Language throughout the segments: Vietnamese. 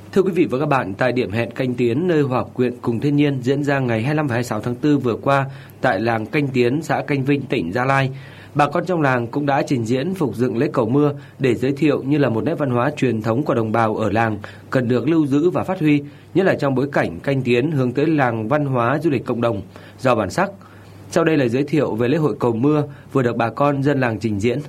Thưa quý vị và các bạn, tại điểm hẹn Canh Tiến nơi hòa quyện cùng thiên nhiên diễn ra ngày 25 và 26 tháng 4 vừa qua tại làng Canh Tiến, xã Canh Vinh, tỉnh Gia Lai, bà con trong làng cũng đã trình diễn phục dựng lễ cầu mưa để giới thiệu như là một nét văn hóa truyền thống của đồng bào ở làng cần được lưu giữ và phát huy, nhất là trong bối cảnh Canh Tiến hướng tới làng văn hóa du lịch cộng đồng giàu bản sắc. Sau đây là giới thiệu về lễ hội cầu mưa vừa được bà con dân làng trình diễn.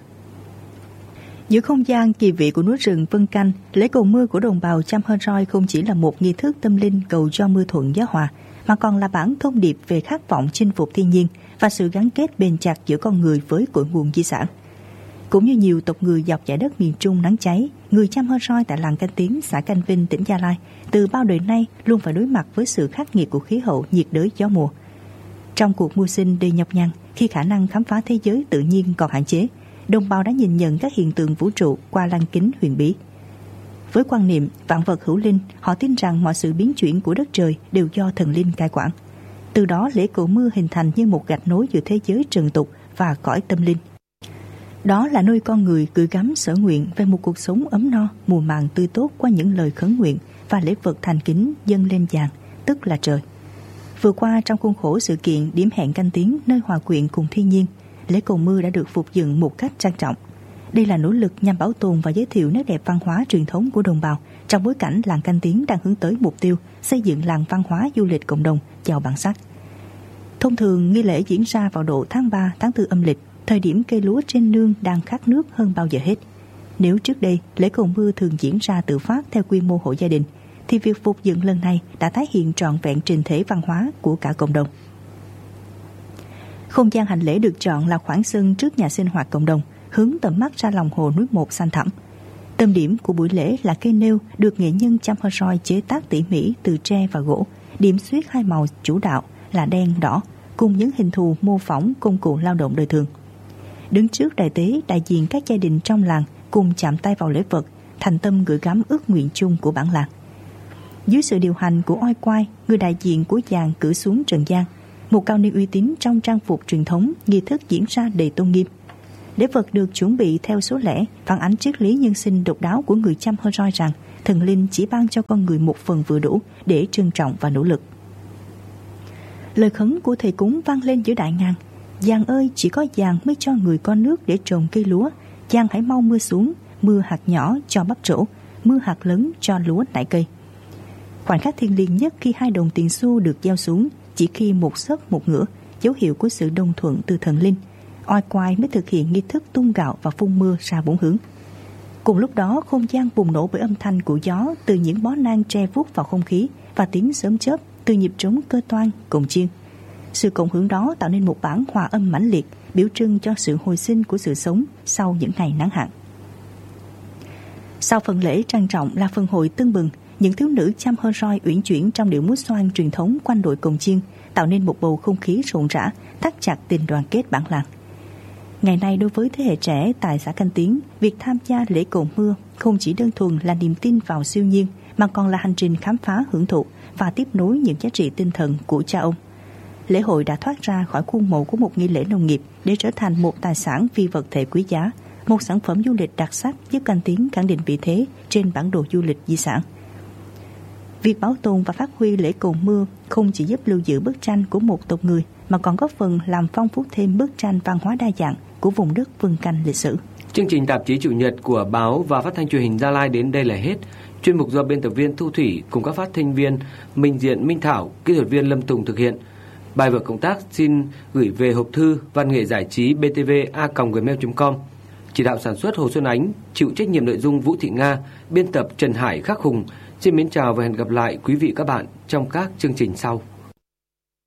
Giữa không gian kỳ vị của núi rừng Vân Canh, lễ cầu mưa của đồng bào Cham Hơ Roi không chỉ là một nghi thức tâm linh cầu cho mưa thuận gió hòa, mà còn là bản thông điệp về khát vọng chinh phục thiên nhiên và sự gắn kết bền chặt giữa con người với cội nguồn di sản. Cũng như nhiều tộc người dọc dải đất miền Trung nắng cháy, người Cham Hơ Roi tại làng Canh Tiến, xã Canh Vinh, tỉnh Gia Lai từ bao đời nay luôn phải đối mặt với sự khắc nghiệt của khí hậu nhiệt đới gió mùa. Trong cuộc mưu sinh đầy nhọc nhằn, khi khả năng khám phá thế giới tự nhiên còn hạn chế, đồng bào đã nhìn nhận các hiện tượng vũ trụ qua lăng kính huyền bí. Với quan niệm vạn vật hữu linh, họ tin rằng mọi sự biến chuyển của đất trời đều do thần linh cai quản. Từ đó lễ cầu mưa hình thành như một gạch nối giữa thế giới trần tục và cõi tâm linh. Đó là nơi con người gửi gắm sở nguyện về một cuộc sống ấm no, mùa màng tươi tốt qua những lời khấn nguyện và lễ vật thành kính dâng lên vàng, tức là trời. Vừa qua trong khuôn khổ sự kiện điểm hẹn Canh Tiến nơi hòa quyện cùng thiên nhiên, lễ cầu mưa đã được phục dựng một cách trang trọng. Đây là nỗ lực nhằm bảo tồn và giới thiệu nét đẹp văn hóa truyền thống của đồng bào trong bối cảnh làng Canh Tiến đang hướng tới mục tiêu xây dựng làng văn hóa du lịch cộng đồng giàu bản sắc. Thông thường nghi lễ diễn ra vào độ tháng 3, tháng 4 âm lịch, thời điểm cây lúa trên nương đang khát nước hơn bao giờ hết. Nếu trước đây lễ cầu mưa thường diễn ra tự phát theo quy mô hộ gia đình, thì việc phục dựng lần này đã tái hiện trọn vẹn trình thể văn hóa của cả cộng đồng. Không gian hành lễ được chọn là khoảng sân trước nhà sinh hoạt cộng đồng, hướng tầm mắt ra lòng hồ núi Một xanh thẳm. Tâm điểm của buổi lễ là cây nêu được nghệ nhân Cham Hơ Roi chế tác tỉ mỉ từ tre và gỗ, điểm xuyết hai màu chủ đạo là đen đỏ, cùng những hình thù mô phỏng công cụ lao động đời thường. Đứng trước đại tế, đại diện các gia đình trong làng cùng chạm tay vào lễ vật, thành tâm gửi gắm ước nguyện chung của bản làng. Dưới sự điều hành của Oai Quai, người đại diện của làng cử xuống trần gian, một cao niên uy tín trong trang phục truyền thống, nghi thức diễn ra đầy tôn nghiêm. Lễ vật được chuẩn bị theo số lẻ, phản ánh triết lý nhân sinh độc đáo của người Cham Hơ Roi rằng thần linh chỉ ban cho con người một phần vừa đủ để trân trọng và nỗ lực. Lời khấn của thầy cúng vang lên giữa đại ngàn: "Giàng ơi, chỉ có giàng mới cho người con nước để trồng cây lúa. Giàng hãy mau mưa xuống, mưa hạt nhỏ cho bắp trổ, mưa hạt lớn cho lúa nảy cây." Khoảnh khắc thiêng liêng nhất khi hai đồng tiền xu được gieo xuống, chỉ khi một xớt một ngửa, dấu hiệu của sự đồng thuận từ thần linh, Oai Quai mới thực hiện nghi thức tung gạo và phun mưa ra bốn hướng. Cùng lúc đó, không gian bùng nổ bởi âm thanh của gió từ những bó nang tre vuốt vào không khí và tiếng sớm chớp từ nhịp trống cơ toan cồng chiêng. Sự cộng hưởng đó tạo nên một bản hòa âm mãnh liệt, biểu trưng cho sự hồi sinh của sự sống sau những ngày nắng hạn. Sau phần lễ trang trọng là phần hội tưng bừng. Những thiếu nữ Cham Hơ Roi uyển chuyển trong điệu múa xoan truyền thống quanh đội cồng chiêng tạo nên một bầu không khí rộn rã, thắt chặt tình đoàn kết bản làng. Ngày nay đối với thế hệ trẻ tại xã Canh Tiến, việc tham gia lễ cầu mưa không chỉ đơn thuần là niềm tin vào siêu nhiên, mà còn là hành trình khám phá, hưởng thụ và tiếp nối những giá trị tinh thần của cha ông. Lễ hội đã thoát ra khỏi khuôn mẫu của một nghi lễ nông nghiệp để trở thành một tài sản phi vật thể quý giá, một sản phẩm du lịch đặc sắc giúp Canh Tiến khẳng định vị thế trên bản đồ du lịch di sản. Việc bảo tồn và phát huy lễ cầu mưa không chỉ giúp lưu giữ bức tranh của một tộc người, mà còn góp phần làm phong phú thêm bức tranh văn hóa đa dạng của vùng đất Vân Canh lịch sử. Chương trình tạp chí chủ nhật của báo và phát thanh truyền hình Gia Lai đến đây là hết. Chuyên mục do biên tập viên Thu Thủy cùng các phát thanh viên Minh Diện, Minh Thảo, kỹ thuật viên Lâm Tùng thực hiện. Bài vở công tác xin gửi về hộp thư văn nghệ giải trí btv@gmail.com. Chỉ đạo sản xuất Hồ Xuân Ánh, chịu trách nhiệm nội dung Vũ Thị Nga, biên tập Trần Hải Khắc Hùng. Xin mến chào và hẹn gặp lại quý vị các bạn trong các chương trình sau.